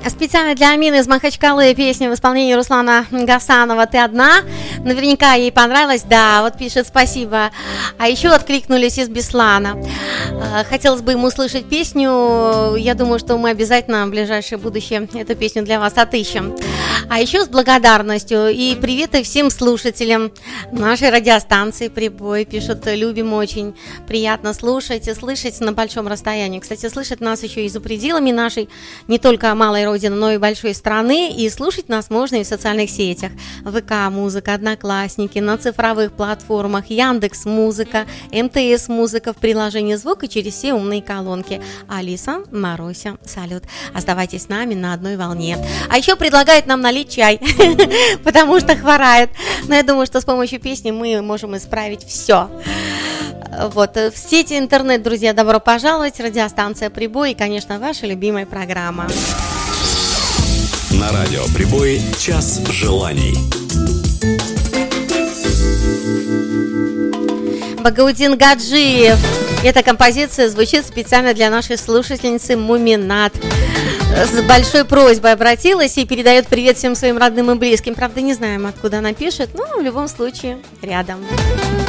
Специально для Амины из Махачкалы песня в исполнении Руслана Гасанова «Ты одна». Наверняка ей понравилось. Да, вот пишет спасибо. А еще откликнулись из Беслана. Хотелось бы ему услышать песню. Я думаю, что мы обязательно в ближайшее будущее эту песню для вас отыщем. А еще с благодарностью и приветы всем слушателям нашей радиостанции «Прибой». Пишут, любим очень. Приятно слушать и слышать на большом расстоянии. Кстати, слышать нас еще и за пределами нашей не только малой родины, но и большой страны. И слушать нас можно и в социальных сетях. ВК-музыка, Одноклассники, на цифровых платформах, Яндекс.Музыка, МТС.Музыка в приложении «Звук» и через все умные колонки. Алиса, Маруся, салют. Оставайтесь с нами на одной волне. А еще предлагает нам налить чай, потому что хворает. Но я думаю, что с помощью песни мы можем исправить все. Вот, в сети интернет, друзья, добро пожаловать. Радиостанция «Прибой» и, конечно, ваша любимая программа. На радио «Прибой» час желаний. Багаудин Гаджиев. Эта композиция звучит специально для нашей слушательницы Муминат. С большой просьбой обратилась и передает привет всем своим родным и близким. Правда, не знаем, откуда она пишет, но в любом случае рядом.